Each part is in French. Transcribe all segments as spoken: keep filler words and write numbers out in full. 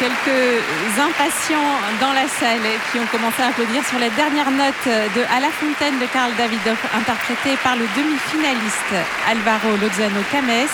quelques impatients dans la salle qui ont commencé à applaudir sur la dernière note de À la fontaine de Karl Davidoff, interprétée par le demi-finaliste Álvaro Lozano Cames,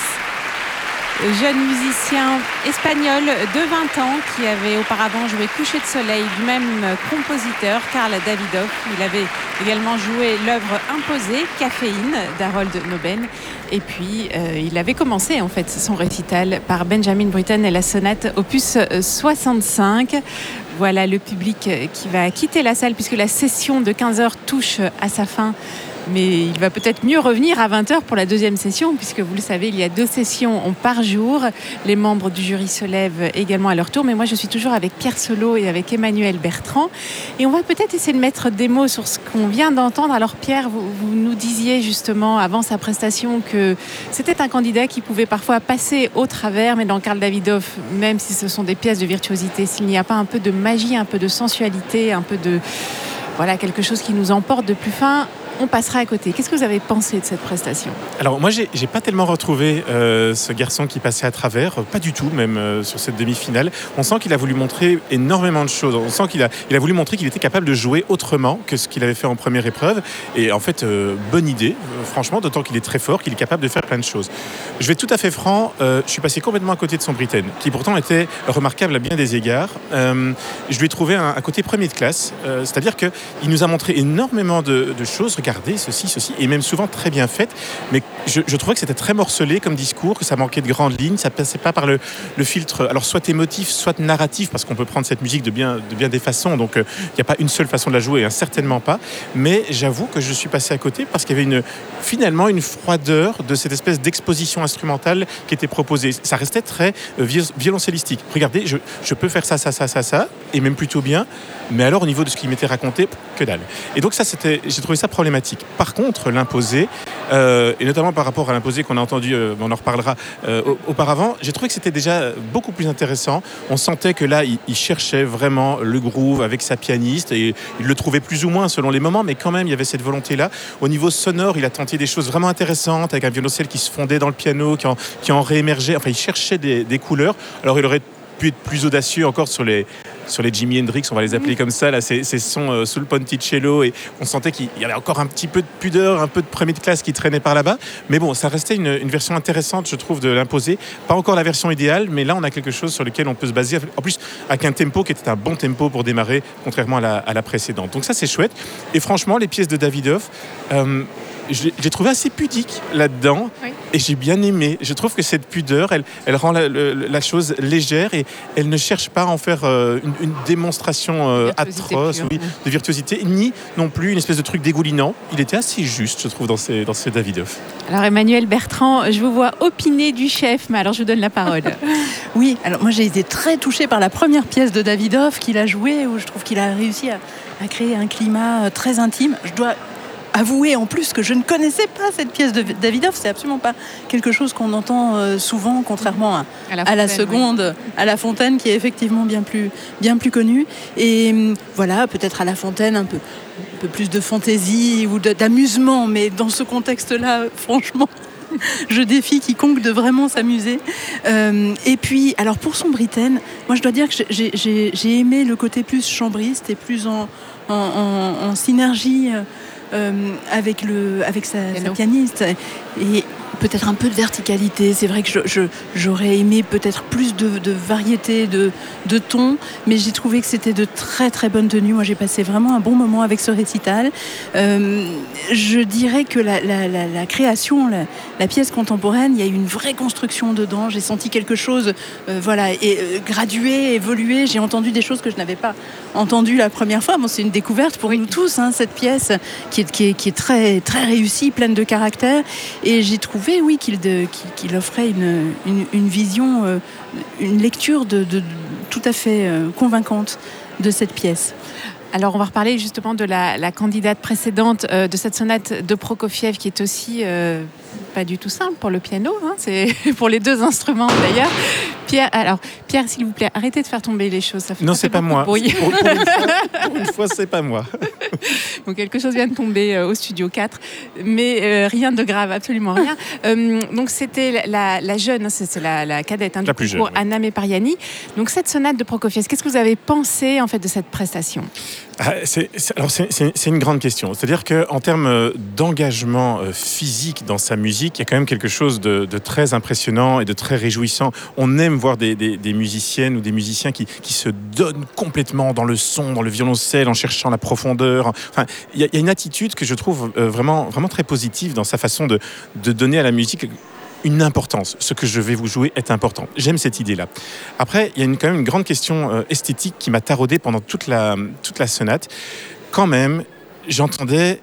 jeune musicien espagnol de vingt ans qui avait auparavant joué Coucher de soleil du même compositeur, Karl Davidoff. Il avait également joué l'œuvre Imposée, Caféine, d'Harold Noben. Et puis, euh, il avait commencé en fait son récital par Benjamin Britten et la sonate opus soixante-cinq. Voilà le public qui va quitter la salle puisque la session de quinze heures touche à sa fin. Mais il va peut-être mieux revenir à vingt heures pour la deuxième session, puisque vous le savez, il y a deux sessions par jour. Les membres du jury se lèvent également à leur tour. Mais moi, je suis toujours avec Pierre Solo et avec Emmanuel Bertrand. Et on va peut-être essayer de mettre des mots sur ce qu'on vient d'entendre. Alors Pierre, vous, vous nous disiez justement avant sa prestation que c'était un candidat qui pouvait parfois passer au travers. Mais dans Karl Davidoff, même si ce sont des pièces de virtuosité, s'il n'y a pas un peu de magie, un peu de sensualité, un peu de... voilà, quelque chose qui nous emporte de plus fin, on passera à côté. Qu'est-ce que vous avez pensé de cette prestation ? Alors moi, j'ai, j'ai pas tellement retrouvé euh, ce garçon qui passait à travers, pas du tout, même euh, sur cette demi-finale. On sent qu'il a voulu montrer énormément de choses. On sent qu'il a, il a voulu montrer qu'il était capable de jouer autrement que ce qu'il avait fait en première épreuve. Et en fait, euh, bonne idée, euh, franchement, d'autant qu'il est très fort, qu'il est capable de faire plein de choses. Je vais être tout à fait franc, euh, je suis passé complètement à côté de son Britten, qui pourtant était remarquable à bien des égards. Euh, je lui ai trouvé un, un côté premier de classe, euh, c'est-à-dire qu'il nous a montré énormément de, de choses. Regardez, ceci, ceci, et même souvent très bien fait, mais je, je trouvais que c'était très morcelé comme discours, que ça manquait de grandes lignes, ça passait pas par le, le filtre, alors soit émotif, soit narratif, parce qu'on peut prendre cette musique de bien, de bien des façons, donc il euh, n'y a pas une seule façon de la jouer, hein, certainement pas, mais j'avoue que je suis passé à côté parce qu'il y avait une, finalement une froideur de cette espèce d'exposition instrumentale qui était proposée. Ça restait très euh, violoncellistique. Regardez, je, je peux faire ça, ça, ça, ça, ça, et même plutôt bien, mais alors au niveau de ce qui m'était raconté, que dalle. Et donc ça, c'était, j'ai trouvé ça problématique. Par contre, l'imposé, euh, et notamment par rapport à l'imposé qu'on a entendu, euh, on en reparlera euh, auparavant, j'ai trouvé que c'était déjà beaucoup plus intéressant. On sentait que là, il, il cherchait vraiment le groove avec sa pianiste, et il le trouvait plus ou moins selon les moments, mais quand même, il y avait cette volonté-là. Au niveau sonore, il a tenté des choses vraiment intéressantes, avec un violoncelle qui se fondait dans le piano, qui en, qui en réémergeait. Enfin, il cherchait des, des couleurs. Alors, il aurait pu être plus audacieux encore sur les... sur les Jimi Hendrix, on va les appeler comme ça, là, ces, ces sons euh, sous le ponticello, et on sentait qu'il y avait encore un petit peu de pudeur, un peu de premier de classe qui traînait par là-bas. Mais bon, ça restait une, une version intéressante, je trouve, de l'imposer. Pas encore la version idéale, mais là, on a quelque chose sur lequel on peut se baser. En plus, avec un tempo qui était un bon tempo pour démarrer, contrairement à la, à la précédente. Donc ça, c'est chouette. Et franchement, les pièces de Davidoff, euh, j'ai, j'ai trouvé assez pudique là-dedans, oui. Et j'ai bien aimé. Je trouve que cette pudeur, elle, elle rend la, le, la chose légère, et elle ne cherche pas à en faire euh, une, une démonstration euh, atroce, oui, de virtuosité, ni non plus une espèce de truc dégoulinant. Il était assez juste, je trouve, dans ces, dans ces Davidoff. Alors Emmanuel Bertrand, je vous vois opiner du chef, mais alors je vous donne la parole. Oui, alors moi j'ai été très touchée par la première pièce de Davidoff qu'il a jouée, où je trouve qu'il a réussi à, à créer un climat très intime. Je dois avouer en plus que je ne connaissais pas cette pièce de Davidoff. C'est absolument pas quelque chose qu'on entend euh, souvent, contrairement à, à, la, fontaine, à la seconde, oui. À la Fontaine, qui est effectivement bien plus, bien plus connue. Et euh, voilà, peut-être à la Fontaine un peu, un peu plus de fantaisie ou de, d'amusement, mais dans ce contexte-là, franchement, je défie quiconque de vraiment s'amuser. Euh, et puis, alors pour son Britten, moi je dois dire que j'ai, j'ai, j'ai aimé le côté plus chambriste et plus en, en, en, en synergie euh, avec, le, avec sa, sa pianiste. Et peut-être un peu de verticalité. C'est vrai que je, je, j'aurais aimé peut-être plus de, de variété, de, de tons, mais j'ai trouvé que c'était de très très bonne tenue. Moi, j'ai passé vraiment un bon moment avec ce récital. Euh, je dirais que la, la, la, la création, la, la pièce contemporaine, il y a eu une vraie construction dedans. J'ai senti quelque chose, euh, voilà, et, euh, graduer, évoluer. J'ai entendu des choses que je n'avais pas entendues la première fois. Bon, c'est une découverte pour oui. nous tous, hein, cette pièce qui est, qui est, qui est très, très réussie, pleine de caractère. Et j'ai trouvé oui, qu'il, de, qu'il, qu'il offrait une, une, une vision, euh, une lecture de, de, de, tout à fait euh, convaincante de cette pièce. Alors, on va reparler justement de la, la candidate précédente euh, de cette sonate de Prokofiev, qui est aussi euh, pas du tout simple pour le piano, hein, c'est pour les deux instruments d'ailleurs. Pierre, alors, Pierre, s'il vous plaît, arrêtez de faire tomber les choses. Ça fait Non, ça c'est fait pas beaucoup moi. de bruit. Pour, pour une fois, pour une fois, c'est pas moi. Bon, quelque chose vient de tomber euh, au studio quatre, mais euh, rien de grave, absolument rien. Euh, donc c'était la, la jeune, c'est, c'est la, la cadette hein, du La plus concours, jeune, oui. Anna Mepariani. Donc cette sonate de Prokofiev, qu'est-ce que vous avez pensé en fait de cette prestation? Ah, c'est, c'est, alors c'est, c'est, c'est une grande question. C'est-à-dire qu'en termes d'engagement euh, physique dans sa musique, il y a quand même quelque chose de, de très impressionnant et de très réjouissant. On aime voir des, des, des musiciennes ou des musiciens qui, qui se donnent complètement dans le son, dans le violoncelle, en cherchant la profondeur. Enfin, il y, y a une attitude que je trouve euh, vraiment, vraiment très positive dans sa façon de, de donner à la musique une importance. Ce que je vais vous jouer est important. J'aime cette idée-là. Après, il y a une, quand même une grande question euh, esthétique qui m'a taraudé pendant toute la, toute la sonate. Quand même, j'entendais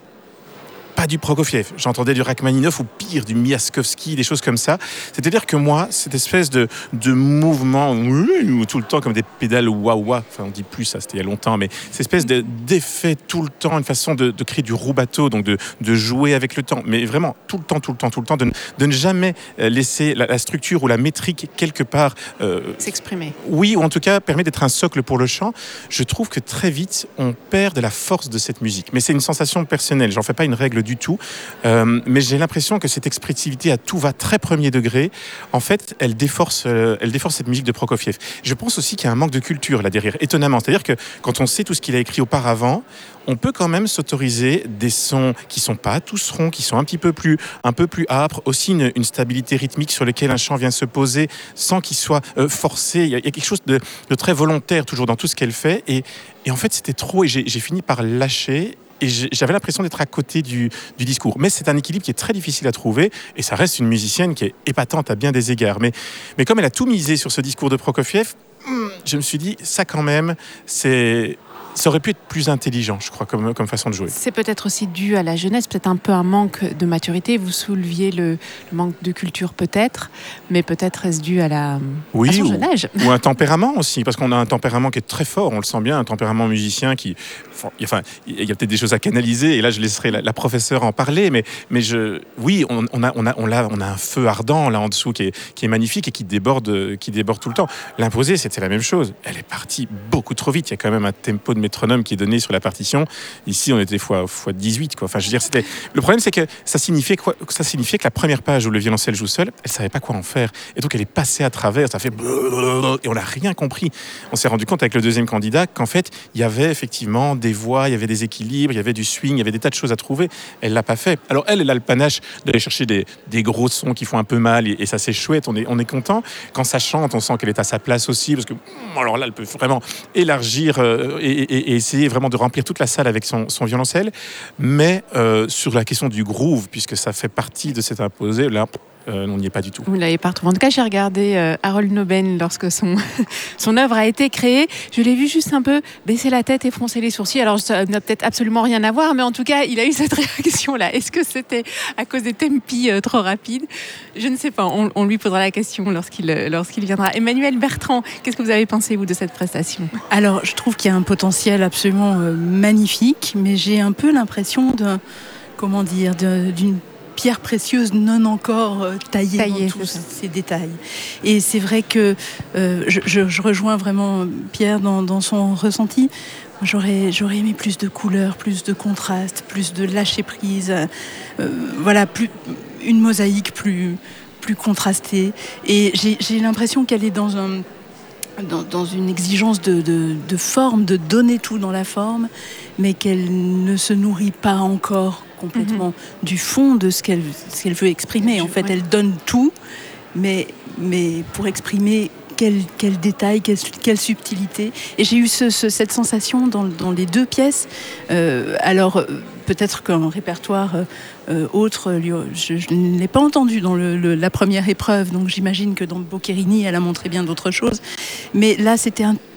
pas du Prokofiev, j'entendais du Rachmaninov ou pire, du Miaskovski, des choses comme ça. C'est-à-dire que moi, cette espèce de, de mouvement, où tout le temps comme des pédales wah-wah, enfin on dit plus ça, c'était il y a longtemps, mais cette espèce de, d'effet tout le temps, une façon de, de créer du rubato, donc de, de jouer avec le temps, mais vraiment tout le temps, tout le temps, tout le temps, de, de ne jamais laisser la, la structure ou la métrique quelque part euh, s'exprimer. Oui, ou en tout cas permet d'être un socle pour le chant. Je trouve que très vite, on perd de la force de cette musique. Mais c'est une sensation personnelle, j'en fais pas une règle du tout, euh, mais j'ai l'impression que cette expressivité à tout va très premier degré, en fait, elle déforce, euh, elle déforce cette musique de Prokofiev. Je pense aussi qu'il y a un manque de culture là derrière, étonnamment. C'est-à-dire que quand on sait tout ce qu'il a écrit auparavant, on peut quand même s'autoriser des sons qui sont pas tous ronds, qui sont un petit peu plus, un peu plus âpres, aussi une, une stabilité rythmique sur laquelle un chant vient se poser sans qu'il soit euh, forcé. Il y, a, il y a quelque chose de, de très volontaire toujours dans tout ce qu'elle fait, et, et en fait c'était trop, et j'ai, j'ai fini par lâcher. Et j'avais l'impression d'être à côté du, du discours. Mais c'est un équilibre qui est très difficile à trouver, et ça reste une musicienne qui est épatante à bien des égards. Mais, mais comme elle a tout misé sur ce discours de Prokofiev, je me suis dit, ça quand même, c'est... ça aurait pu être plus intelligent, je crois, comme, comme façon de jouer. C'est peut-être aussi dû à la jeunesse, peut-être un peu un manque de maturité. Vous souleviez le, le manque de culture peut-être, mais peut-être est-ce dû à, la, oui, à son ou, jeune âge. Ou un tempérament aussi, parce qu'on a un tempérament qui est très fort, on le sent bien, un tempérament musicien qui... Enfin, il y a peut-être des choses à canaliser, et là je laisserai la, la professeure en parler, mais, mais je, oui, on, on, a, on, a, on, a, on a un feu ardent là en dessous qui est, qui est magnifique et qui déborde, qui déborde tout le temps. L'imposée, c'était la même chose. Elle est partie beaucoup trop vite. Il y a quand même un tempo de métronome qui est donné sur la partition. Ici, on était fois, fois dix-huit, quoi. Enfin, je veux dire, c'était... Le problème, c'est que ça signifiait, quoi, ça signifiait que la première page où le violoncelle joue seul, elle savait pas quoi en faire. Et donc, elle est passée à travers, ça fait... Et on n'a rien compris. On s'est rendu compte avec le deuxième candidat qu'en fait, il y avait effectivement des voix, il y avait des équilibres, il y avait du swing, il y avait des tas de choses à trouver. Elle l'a pas fait. Alors, elle, elle a le panache d'aller chercher des, des gros sons qui font un peu mal, et, et ça, c'est chouette. On est, on est content. Quand ça chante, on sent qu'elle est à sa place aussi, parce que, alors là, elle peut vraiment élargir euh, et, et, et essayer vraiment de remplir toute la salle avec son, son violoncelle, mais euh, sur la question du groove, puisque ça fait partie de cet imposé, là, euh, on n'y est pas du tout. Vous ne l'avez pas retrouvé. En tout cas, j'ai regardé euh, Harold Noben lorsque son, son œuvre a été créée. Je l'ai vu juste un peu baisser la tête et froncer les sourcils. Alors, ça n'a peut-être absolument rien à voir, mais en tout cas, il a eu cette réaction-là. Est-ce que c'était à cause des tempi euh, trop rapides? Je ne sais pas. On, on lui posera la question lorsqu'il, lorsqu'il viendra. Emmanuel Bertrand, qu'est-ce que vous avez pensé, vous, de cette prestation? Alors, je trouve qu'il y a un potentiel absolument euh, magnifique, mais j'ai un peu l'impression de, comment dire, de, d'une pierre précieuse non encore euh, taillée, taillée dans tous ces détails. Et c'est vrai que euh, je, je, je rejoins vraiment Pierre dans, dans son ressenti. J'aurais, j'aurais aimé plus de couleurs, plus de contrastes, plus de lâcher prise. Euh, voilà, plus, une mosaïque plus, plus contrastée. Et j'ai, j'ai l'impression qu'elle est dans un Dans, dans une exigence de, de, de forme, de donner tout dans la forme, mais qu'elle ne se nourrit pas encore complètement mm-hmm. du fond de ce qu'elle, ce qu'elle veut exprimer. En fait, ouais. Elle donne tout, mais, mais pour exprimer quel, quel détail, quelle, quelle subtilité. Et j'ai eu ce, ce, cette sensation dans, dans les deux pièces. Euh, alors, peut-être qu'un répertoire euh, autre, je, je ne l'ai pas entendu dans le, le, la première épreuve, donc j'imagine que dans Boccherini, elle a montré bien d'autres choses. Mais là, c'était un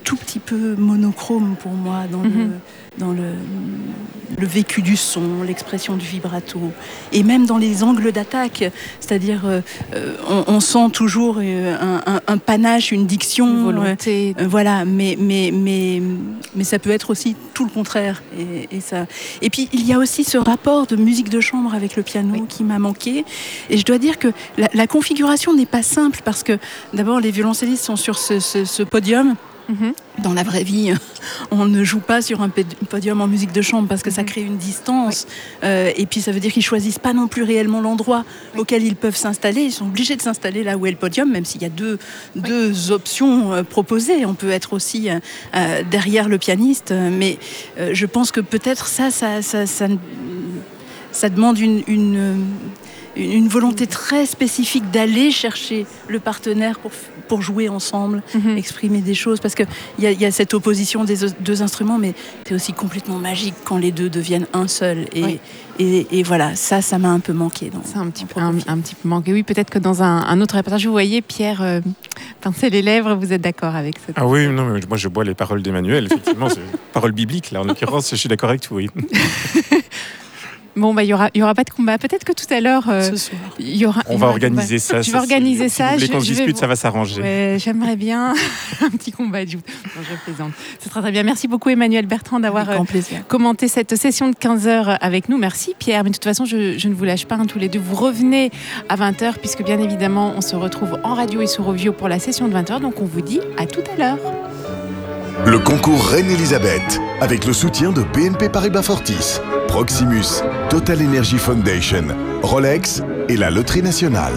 tout petit peu monochrome pour moi dans, mm-hmm. le, dans le, le vécu du son, l'expression du vibrato, et même dans les angles d'attaque. C'est-à-dire, euh, on, on sent toujours un, un, un panache, une diction, une volonté. Euh, voilà, mais, mais, mais, mais ça peut être aussi tout le contraire. Et, et, ça... et puis, il y a aussi ce rapport de musique de chambre avec le piano oui. qui m'a manqué. Et je dois dire que la, la configuration n'est pas simple parce que, d'abord, les violoncellistes sont sur ce, ce, ce podium. Mm-hmm. Dans la vraie vie, on ne joue pas sur un podium en musique de chambre parce que mm-hmm. ça crée une distance. Oui. Euh, et puis ça veut dire qu'ils choisissent pas non plus réellement l'endroit oui. auquel ils peuvent s'installer. Ils sont obligés de s'installer là où est le podium, même s'il y a deux, oui. deux options euh, proposées. On peut être aussi euh, derrière le pianiste, mais euh, je pense que peut-être ça, ça, ça, ça, ça, ça demande une... une une volonté très spécifique d'aller chercher le partenaire pour, pour jouer ensemble, mm-hmm. exprimer des choses, parce qu'il y, y a cette opposition des deux instruments, mais c'est aussi complètement magique quand les deux deviennent un seul. Et, oui. et, et voilà, ça, ça m'a un peu manqué. Dans, c'est un petit, peu, un, un petit peu manqué. Oui, peut-être que dans un, un autre reportage, vous voyez Pierre euh, pincer les lèvres, vous êtes d'accord avec ça? Ah oui, non, mais moi je bois les paroles d'Emmanuel, effectivement, c'est paroles bibliques, là, en l'occurrence, je suis d'accord avec tout, oui. Bon, bah, il n'y aura, y aura pas de combat. Peut-être que tout à l'heure, euh, y aura. On va organiser ça. Tu vas organiser ça. Si vous voulez qu'on je, se dispute, vais... ça va s'arranger. Ouais, j'aimerais bien un petit combat. Non, je plaisante. Ce sera très bien. Merci beaucoup, Emmanuel Bertrand, d'avoir euh, commenté cette session de quinze heures avec nous. Merci, Pierre. Mais de toute façon, je, je ne vous lâche pas, hein, tous les deux. Vous revenez à vingt heures, puisque bien évidemment, on se retrouve en radio et sur Rovio pour la session de vingt heures. Donc, on vous dit à tout à l'heure. Le concours Reine-Elisabeth, avec le soutien de B N P Paribas Fortis, Proximus, Total Energy Foundation, Rolex et la Loterie Nationale.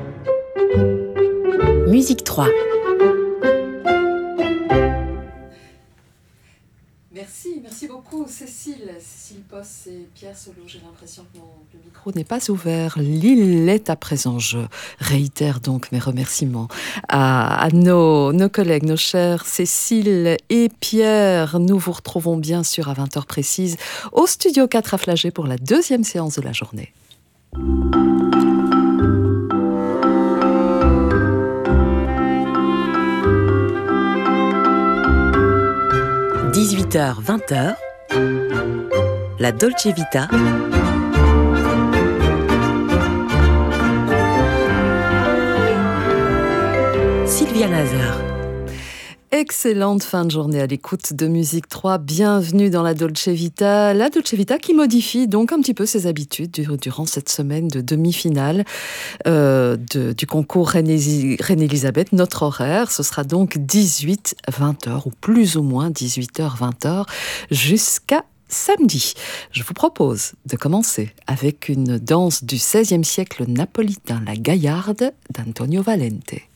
Musique trois. Merci, merci beaucoup Cécile. Cécile Posse et Pierre Solo. J'ai l'impression que mon le micro n'est pas ouvert. L'île est à présent. Je réitère donc mes remerciements à, à nos, nos collègues, nos chers Cécile et Pierre. Nous vous retrouvons bien sûr à vingt heures précises au Studio quatre à Flagey pour la deuxième séance de la journée. dix-huit heures vingt heures, la Dolce Vita, Sylvia Nazar. Excellente fin de journée à l'écoute de Musique trois. Bienvenue dans la Dolce Vita. La Dolce Vita qui modifie donc un petit peu ses habitudes durant cette semaine de demi-finale euh, de, du concours Reine-Elisabeth. Notre horaire, ce sera donc dix-huit vingt heures ou plus ou moins dix-huit heures vingt heures jusqu'à samedi. Je vous propose de commencer avec une danse du seizième siècle napolitain, la Gaillarde d'Antonio Valente.